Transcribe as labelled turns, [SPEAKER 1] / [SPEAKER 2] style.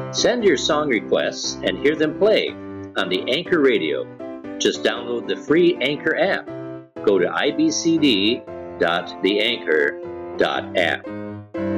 [SPEAKER 1] Send your song requests and hear them play on the Anchor Radio. Just download the free Anchor app. Go to ibcd.theanchor.app.